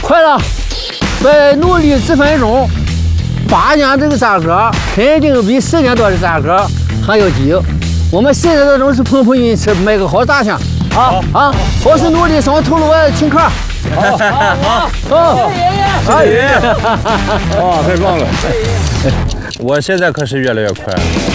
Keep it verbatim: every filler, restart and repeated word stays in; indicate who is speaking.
Speaker 1: 快了，再努力十分钟，八年这个价格肯定比十年多的价格还要低。我们现在这种是碰碰运气，买个好大箱啊啊！好是努力上头路请客。好，好，好，
Speaker 2: 谢谢爷爷，
Speaker 3: 谢谢爷爷。哇，太棒了！我现在可是越来越快了。